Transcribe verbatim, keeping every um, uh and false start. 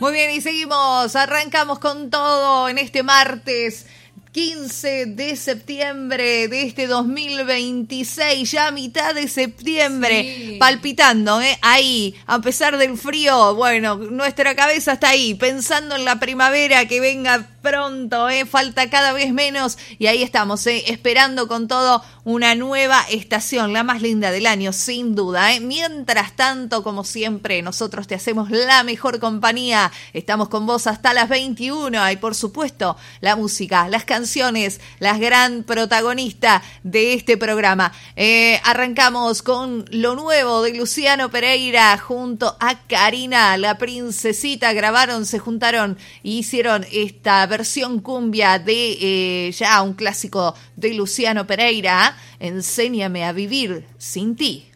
Muy bien, y seguimos, arrancamos con todo en este martes quince de septiembre de este dos mil veintiséis, ya mitad de septiembre, sí. Palpitando, ¿eh? Ahí, a pesar del frío, bueno, nuestra cabeza está ahí, pensando en la primavera que venga pronto, ¿eh? Falta cada vez menos y ahí estamos, ¿eh? Esperando con todo una nueva estación, la más linda del año, sin duda, ¿eh? Mientras tanto, como siempre, nosotros te hacemos la mejor compañía, estamos con vos hasta las veintiuna y por supuesto, la música, las canciones, canciones, la gran protagonista de este programa. Eh, arrancamos con lo nuevo de Luciano Pereira junto a Karina, la princesita. Grabaron, se juntaron y hicieron esta versión cumbia de eh, ya un clásico de Luciano Pereira. Enséñame a vivir sin ti.